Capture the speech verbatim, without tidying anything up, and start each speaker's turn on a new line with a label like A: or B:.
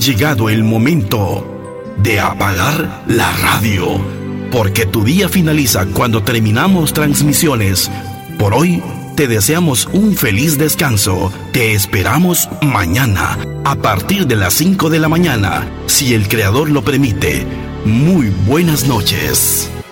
A: llegado el momento de apagar la radio, porque tu día finaliza cuando terminamos transmisiones. Por hoy te deseamos un feliz descanso. Te esperamos mañana a partir de las cinco de la mañana, si el Creador lo permite. Muy buenas noches.